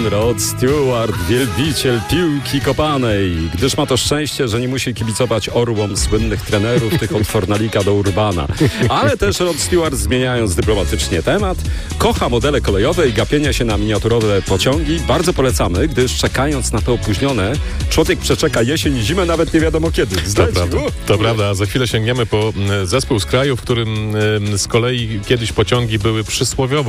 Rod Stewart, wielbiciel piłki kopanej, gdyż ma to szczęście, że nie musi kibicować orłom słynnych trenerów, tych od Fornalika do Urbana. Ale też Rod Stewart, zmieniając dyplomatycznie temat, kocha modele kolejowe i gapienia się na miniaturowe pociągi. Bardzo polecamy, gdyż czekając na to opóźnione, człowiek przeczeka jesień i zimę, nawet nie wiadomo kiedy. To prawda. Za chwilę sięgniemy po zespół z kraju, w którym z kolei kiedyś pociągi były przysłowiowo